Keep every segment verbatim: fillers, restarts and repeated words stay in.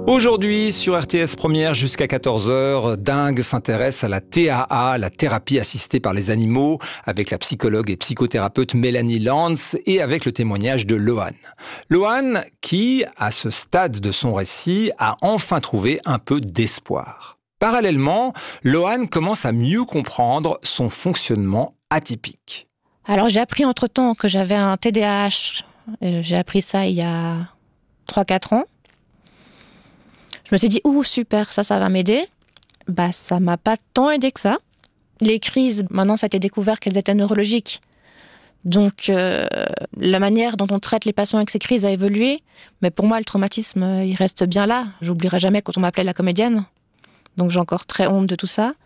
Aujourd'hui, sur R T S Première jusqu'à quatorze heures, Dingue s'intéresse à la T A A, la thérapie assistée par les animaux, avec la psychologue et psychothérapeute Mélanie Lantz et avec le témoignage de Loan. Loan qui, à ce stade de son récit, a enfin trouvé un peu d'espoir. Parallèlement, Loan commence à mieux comprendre son fonctionnement atypique. Alors j'ai appris entre-temps que j'avais un T D A H. J'ai appris ça il y a trois quatre ans. Je me suis dit, ouh, super, ça, ça va m'aider. Bah, ça m'a pas tant aidé que ça. Les crises, maintenant, ça a été découvert qu'elles étaient neurologiques. Donc, euh, la manière dont on traite les patients avec ces crises a évolué. Mais pour moi, le traumatisme, il reste bien là. J'oublierai jamais quand on m'appelait la comédienne. Donc, j'ai encore très honte de tout ça.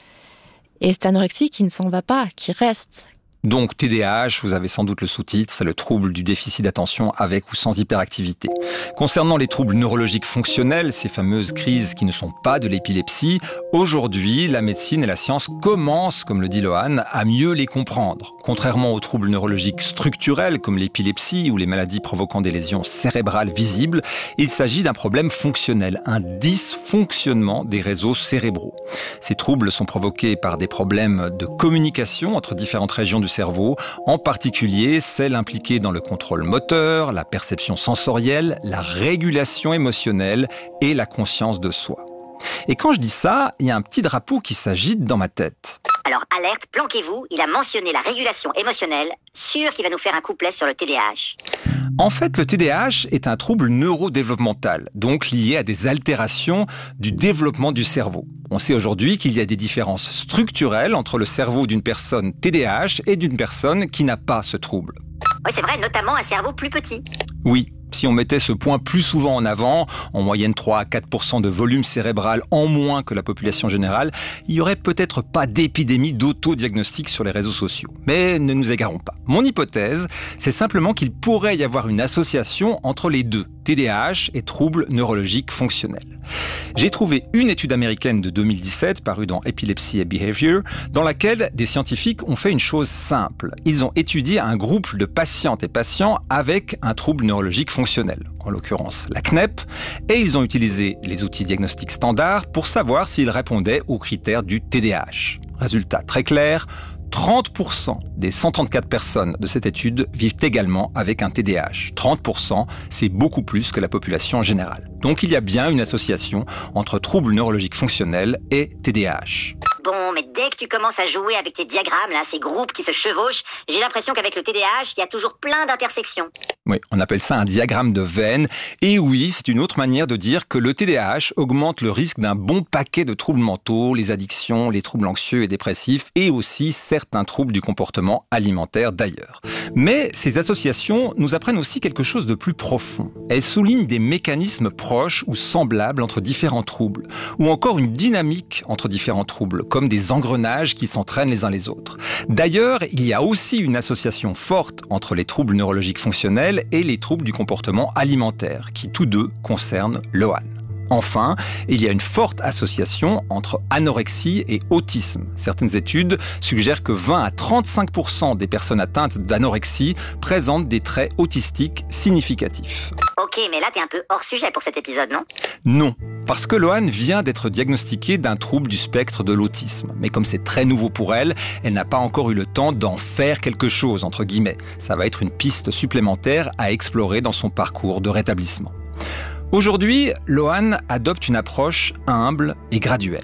Et cette anorexie qui ne s'en va pas, qui reste. Donc T D A H, vous avez sans doute le sous-titre, c'est le trouble du déficit d'attention avec ou sans hyperactivité. Concernant les troubles neurologiques fonctionnels, ces fameuses crises qui ne sont pas de l'épilepsie, aujourd'hui, la médecine et la science commencent, comme le dit Loan, à mieux les comprendre. Contrairement aux troubles neurologiques structurels comme l'épilepsie ou les maladies provoquant des lésions cérébrales visibles, il s'agit d'un problème fonctionnel, un dysfonctionnement des réseaux cérébraux. Ces troubles sont provoqués par des problèmes de communication entre différentes régions du cerveau, en particulier celles impliquées dans le contrôle moteur, la perception sensorielle, la régulation émotionnelle et la conscience de soi. Et quand je dis ça, il y a un petit drapeau qui s'agite dans ma tête. Alors alerte, planquez-vous, il a mentionné la régulation émotionnelle, sûr qu'il va nous faire un couplet sur le T D A H. En fait, le T D A H est un trouble neurodéveloppemental, donc lié à des altérations du développement du cerveau. On sait aujourd'hui qu'il y a des différences structurelles entre le cerveau d'une personne T D A H et d'une personne qui n'a pas ce trouble. Oui, c'est vrai, notamment un cerveau plus petit. Oui. Si on mettait ce point plus souvent en avant, en moyenne trois à quatre pour cent de volume cérébral en moins que la population générale, il n'y aurait peut-être pas d'épidémie d'autodiagnostic sur les réseaux sociaux. Mais ne nous égarons pas. Mon hypothèse, c'est simplement qu'il pourrait y avoir une association entre les deux, T D A H et troubles neurologiques fonctionnels. J'ai trouvé une étude américaine de deux mille dix-sept, parue dans Epilepsy and Behavior, dans laquelle des scientifiques ont fait une chose simple. Ils ont étudié un groupe de patientes et patients avec un trouble neurologique fonctionnel, en l'occurrence la C N E P, et ils ont utilisé les outils diagnostiques standards pour savoir s'ils répondaient aux critères du T D A H. Résultat très clair, trente pour cent des cent trente-quatre personnes de cette étude vivent également avec un T D A H. trente pour cent, c'est beaucoup plus que la population en général. Donc il y a bien une association entre troubles neurologiques fonctionnels et T D A H. Bon, mais dès que tu commences à jouer avec tes diagrammes, là, ces groupes qui se chevauchent, j'ai l'impression qu'avec le T D A H, il y a toujours plein d'intersections. Oui, on appelle ça un diagramme de Venn. Et oui, c'est une autre manière de dire que le T D A H augmente le risque d'un bon paquet de troubles mentaux, les addictions, les troubles anxieux et dépressifs, et aussi certains troubles du comportement alimentaire d'ailleurs. Mais ces associations nous apprennent aussi quelque chose de plus profond. Elles soulignent des mécanismes proches ou semblables entre différents troubles, ou encore une dynamique entre différents troubles, comme des engrenages qui s'entraînent les uns les autres. D'ailleurs, il y a aussi une association forte entre les troubles neurologiques fonctionnels et les troubles du comportement alimentaire, qui tous deux concernent Loan. Enfin, il y a une forte association entre anorexie et autisme. Certaines études suggèrent que vingt à trente-cinq pour cent des personnes atteintes d'anorexie présentent des traits autistiques significatifs. Ok, mais là t'es un peu hors sujet pour cet épisode, non ? Non, parce que Loan vient d'être diagnostiquée d'un trouble du spectre de l'autisme. Mais comme c'est très nouveau pour elle, elle n'a pas encore eu le temps d'en faire quelque chose, entre guillemets. Ça va être une piste supplémentaire à explorer dans son parcours de rétablissement. Aujourd'hui, Loan adopte une approche humble et graduelle.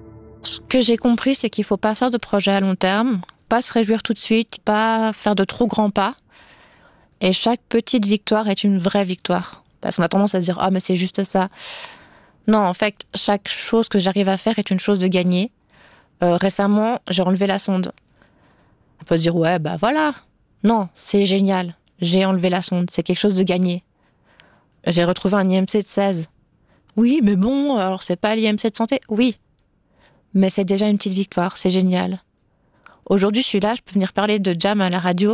Ce que j'ai compris, c'est qu'il ne faut pas faire de projet à long terme, pas se réjouir tout de suite, pas faire de trop grands pas. Et chaque petite victoire est une vraie victoire. Parce qu'on a tendance à se dire « Ah, mais c'est juste ça ». Non, en fait, chaque chose que j'arrive à faire est une chose de gagner. Euh, récemment, j'ai enlevé la sonde. On peut se dire « Ouais, bah voilà ». Non, c'est génial. J'ai enlevé la sonde, c'est quelque chose de gagné. J'ai retrouvé un I M C de seize. Oui, mais bon, alors c'est pas l'I M C de santé. Oui, mais c'est déjà une petite victoire, c'est génial. Aujourd'hui, je suis là, je peux venir parler de Jam à la radio.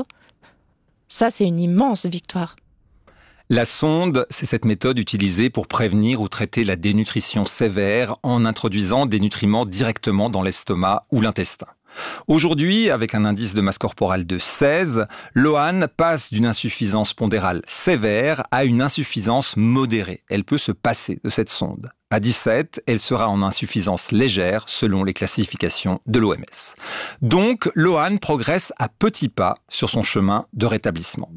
Ça, c'est une immense victoire. La sonde, c'est cette méthode utilisée pour prévenir ou traiter la dénutrition sévère en introduisant des nutriments directement dans l'estomac ou l'intestin. Aujourd'hui, avec un indice de masse corporelle de seize, Loan passe d'une insuffisance pondérale sévère à une insuffisance modérée. Elle peut se passer de cette sonde. À dix-sept, elle sera en insuffisance légère selon les classifications de l'O M S. Donc, Loan progresse à petits pas sur son chemin de rétablissement.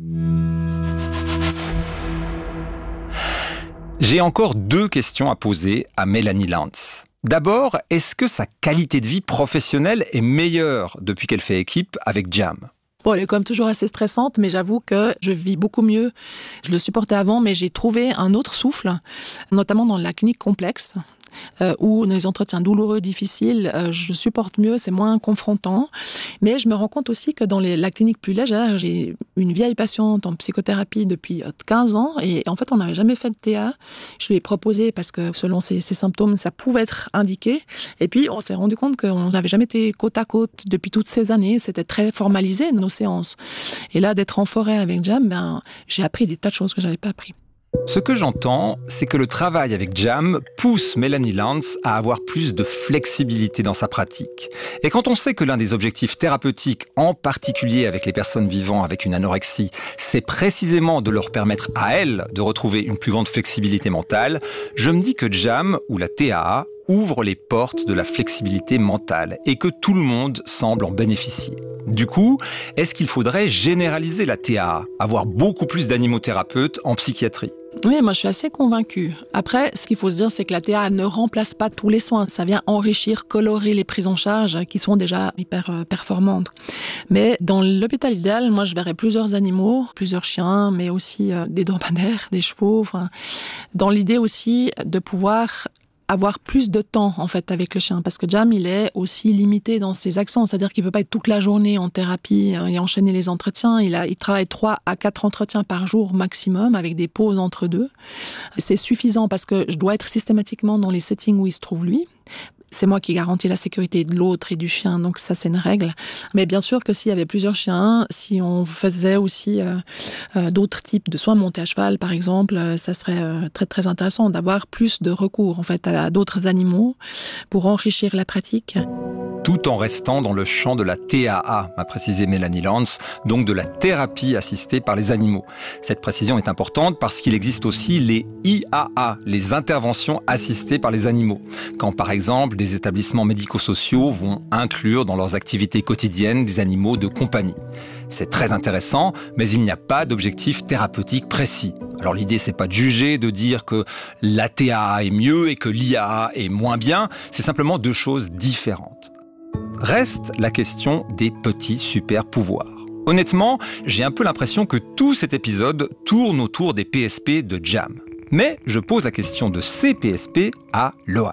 J'ai encore deux questions à poser à Melanie Lantz. D'abord, est-ce que sa qualité de vie professionnelle est meilleure depuis qu'elle fait équipe avec Jam ? Bon, elle est comme toujours assez stressante, mais j'avoue que je vis beaucoup mieux. Je le supportais avant, mais j'ai trouvé un autre souffle, notamment dans la clinique complexe, euh, où dans les entretiens douloureux, difficiles, euh, je supporte mieux, c'est moins confrontant. Mais je me rends compte aussi que dans les, la clinique plus légère, j'ai une vieille patiente en psychothérapie depuis quinze ans, et en fait, on n'avait jamais fait de T A. Je lui ai proposé, parce que selon ses, ses symptômes, ça pouvait être indiqué. Et puis, on s'est rendu compte qu'on n'avait jamais été côte à côte depuis toutes ces années. C'était très formalisé, nos séances. Et là, d'être en forêt avec Jam, ben, j'ai appris des tas de choses que j'avais pas appris. Ce que j'entends, c'est que le travail avec Jam pousse Melanie Lantz à avoir plus de flexibilité dans sa pratique. Et quand on sait que l'un des objectifs thérapeutiques, en particulier avec les personnes vivant avec une anorexie, c'est précisément de leur permettre à elles de retrouver une plus grande flexibilité mentale, je me dis que Jam, ou la T A A, ouvre les portes de la flexibilité mentale et que tout le monde semble en bénéficier. Du coup, est-ce qu'il faudrait généraliser la T A A, avoir beaucoup plus d'animothérapeutes en psychiatrie ? Oui, moi je suis assez convaincue. Après, ce qu'il faut se dire, c'est que la T A A ne remplace pas tous les soins. Ça vient enrichir, colorer les prises en charge qui sont déjà hyper euh, performantes. Mais dans l'hôpital idéal, moi je verrais plusieurs animaux, plusieurs chiens, mais aussi euh, des dromadaires, des chevaux. Enfin, dans l'idée aussi de pouvoir avoir plus de temps, en fait, avec le chien. Parce que Jam, il est aussi limité dans ses actions. C'est-à-dire qu'il peut pas être toute la journée en thérapie et enchaîner les entretiens. Il a, il travaille trois à quatre entretiens par jour maximum, avec des pauses entre deux. C'est suffisant parce que je dois être systématiquement dans les settings où il se trouve lui. C'est moi qui garantis la sécurité de l'autre et du chien, donc ça c'est une règle. Mais bien sûr que s'il y avait plusieurs chiens, si on faisait aussi euh, euh, d'autres types de soins, monter à cheval par exemple, euh, ça serait euh, très très intéressant d'avoir plus de recours en fait à, à d'autres animaux pour enrichir la pratique. Tout en restant dans le champ de la T A A, m'a précisé Melanie Lantz, donc de la thérapie assistée par les animaux. Cette précision est importante parce qu'il existe aussi les I A A, les interventions assistées par les animaux. Quand par exemple des établissements médico-sociaux vont inclure dans leurs activités quotidiennes des animaux de compagnie. C'est très intéressant, mais il n'y a pas d'objectif thérapeutique précis. Alors l'idée, c'est pas de juger, de dire que la T A A est mieux et que l'I A A est moins bien, c'est simplement deux choses différentes. Reste la question des petits super-pouvoirs. Honnêtement, j'ai un peu l'impression que tout cet épisode tourne autour des P S P de Jam. Mais je pose la question de ces P S P à Loan.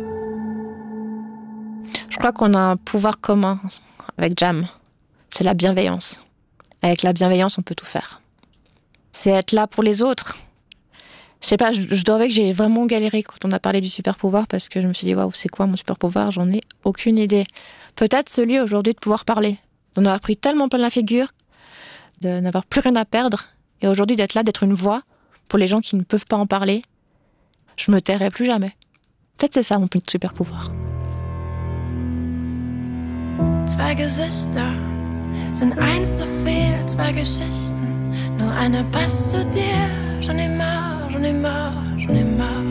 Je crois qu'on a un pouvoir commun avec Jam. C'est la bienveillance. Avec la bienveillance, on peut tout faire. C'est être là pour les autres. Je sais pas, je, je dois avouer que j'ai vraiment galéré quand on a parlé du super pouvoir parce que je me suis dit, waouh, c'est quoi mon super pouvoir ? J'en ai aucune idée. Peut-être celui aujourd'hui de pouvoir parler, d'en avoir pris tellement plein la figure, de n'avoir plus rien à perdre, et aujourd'hui d'être là, d'être une voix pour les gens qui ne peuvent pas en parler. Je me tairai plus jamais. Peut-être c'est ça mon super pouvoir. Zwei Gesichter sind eins zu viel, zwei Geschichten. Nur eine passt zu dir, schon immer, schon immer, schon immer.